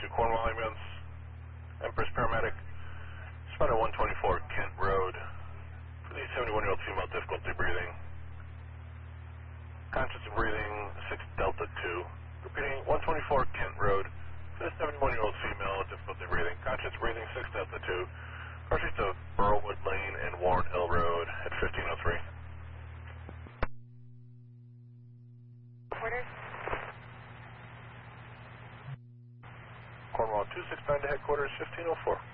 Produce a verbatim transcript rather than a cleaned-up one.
to Cornwall Ambulance, Empress Paramedic, spot at one twenty-four Kent Road. For the seventy-one-year-old female, difficulty breathing. Conscious of breathing, six Delta two. Repeating, one twenty-four Kent Road. For the seventy-one-year-old female, difficulty breathing. Conscious breathing, six Delta two. Proceed to Burrowwood Lane and Warren Hill Road at fifteen oh three. Quarters. Cornwall two six nine to headquarters, fifteen oh four.